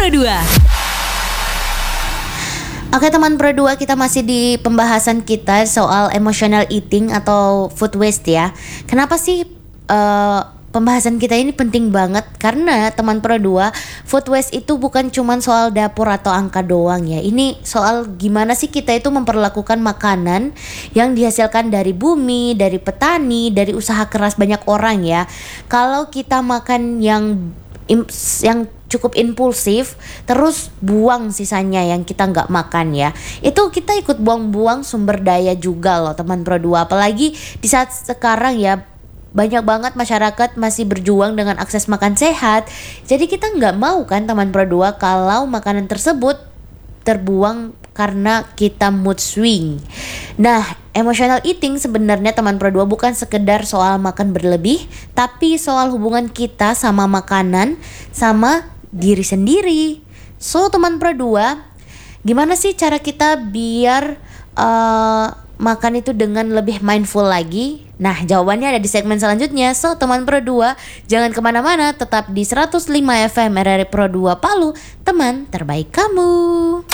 Pro 2. Oke teman Pro 2, kita masih di pembahasan kita soal emotional eating atau food waste ya. Kenapa sih pembahasan kita ini penting banget? Karena teman Pro 2, food waste itu bukan cuman soal dapur atau angka doang ya. Ini soal gimana sih kita itu memperlakukan makanan yang dihasilkan dari bumi, dari petani, dari usaha keras banyak orang ya. Kalau kita makan yang cukup impulsif, terus buang sisanya yang kita nggak makan ya, itu kita ikut buang-buang sumber daya juga loh teman Pro 2. Apalagi di saat sekarang ya, banyak banget masyarakat masih berjuang dengan akses makan sehat. Jadi kita nggak mau kan teman Pro 2 kalau makanan tersebut terbuang karena kita mood swing. Nah, emotional eating sebenarnya teman Pro 2 bukan sekedar soal makan berlebih, tapi soal hubungan kita sama makanan, sama diri sendiri. So teman Pro 2, gimana sih cara kita biar makan itu dengan lebih mindful lagi? Nah, jawabannya ada di segmen selanjutnya. So teman Pro 2, jangan kemana-mana, tetap di 105 FM RRI Pro 2 Palu, teman terbaik kamu.